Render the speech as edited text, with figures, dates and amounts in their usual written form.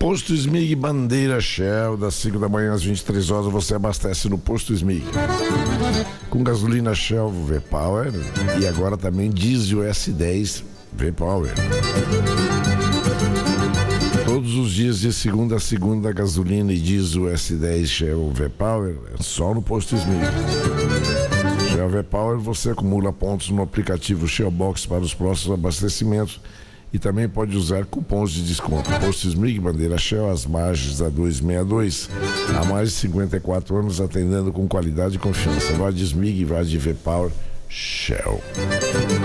Posto Smig Bandeira Shell, das 5 da manhã às 23 horas, você abastece no Posto Smig. Com gasolina Shell V-Power e agora também diesel S10 V-Power. Todos os dias de segunda a segunda, gasolina e diesel S10 Shell V-Power é só no Posto Smig. Shell V-Power, você acumula pontos no aplicativo Shellbox para os próximos abastecimentos e também pode usar cupons de desconto. Posto Smig Bandeira Shell, às margens da 262, há mais de 54 anos atendendo com qualidade e confiança. Vá de Smig, vá de V-Power Shell.